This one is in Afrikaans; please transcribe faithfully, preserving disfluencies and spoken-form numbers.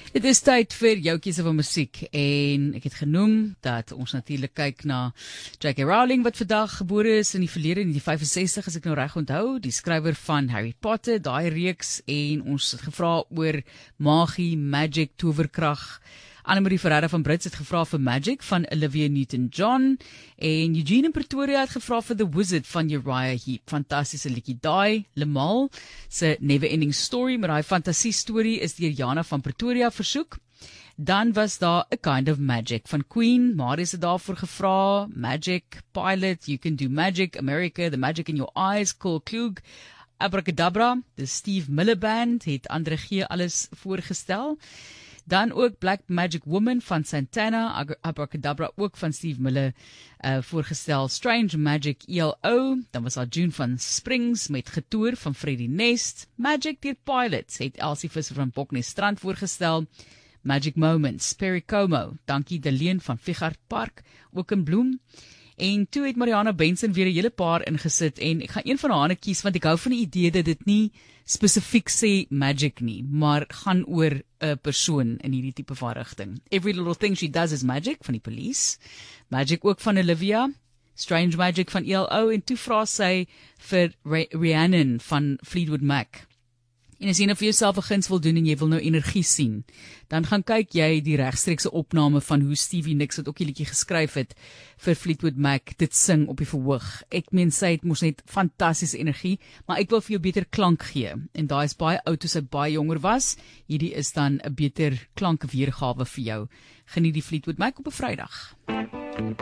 Dit is tyd vir jou kiese van musiek en ek het genoem dat ons natuurlik kyk na J K Rowling wat vandag gebore is in die verlede in die vyfensestig as ek nou reg onthou, die skrywer van Harry Potter, daai reeks, en ons het gevra oor magie, magic, towerkrag. Annemarie Ferreira van Brits het gevra vir Magic van Olivia Newton-John en Eugene in Pretoria het gevra vir The Wizard van Uriah Heep. Fantastiese liedjie daai. Lemal se Never Ending Story, maar daai fantasie storie is deur Jana van Pretoria versoek. Dan was daar A Kind of Magic van Queen. Marius het daarvoor gevra. Magic, Pilot, You Can Do Magic, America, The Magic in Your Eyes, Cole Klug, Abracadabra, the Steve Miller Band, het Andre G. alles voorgestel. Dan ook Black Magic Woman van Santana, Abracadabra ook van Steve Miller uh, voorgestel. Strange Magic E L O, dan was daar June van Springs met Getoer van Freddy Nest. Magic deur Pilots het Elsie Visser van Boknes Strand voorgestel. Magic Moments, Perry Como, dankie Deleen van Vigard Park, ook in Bloem. En toe het Mariana Benson weer 'n hele paar ingesit en ek gaan een van haar kies want ek hou van die idee dat dit nie spesifiek sê magic nie, maar gaan oor 'n persoon in hierdie tipe van rigting. Every Little Thing She Does Is Magic van die Police, Magic ook van Olivia, Strange Magic van E L O en toe vra sy vir Rhiannon van Fleetwood Mac. En as jy nou vir jouself 'n guns wil doen en jy wil nou energie sien, dan gaan kyk jy die regstreekse opname van hoe Stevie Nicks wat ook die liedjie geskryf het vir Fleetwood Mac dit sing op die verhoog. Ek meen sy het mos net fantastiese energie, maar ek wil vir jou beter klank gee. En daai is baie oud toe sy baie jonger was. Hierdie is dan 'n beter klankweergawe vir jou. Geniet die Fleetwood Mac op 'n Vrydag.